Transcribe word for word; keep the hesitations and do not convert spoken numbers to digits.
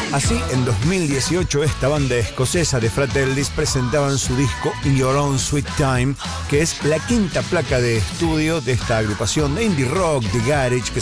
Así, en dos mil dieciocho, esta banda escocesa de Fratellis presentaban su disco In Your Own Sweet Time, que es la quinta placa de estudio de esta agrupación de indie rock, de garage, que